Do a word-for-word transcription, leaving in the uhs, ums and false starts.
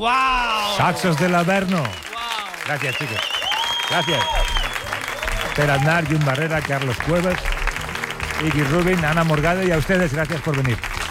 ¡Wow! Saxos del Averno. ¡Wow! Gracias, chicos. Gracias. Per Aznar, Jun Barrera, Carlos Cuevas, Iggy Rubin, Ana Morgade, y a ustedes gracias por venir.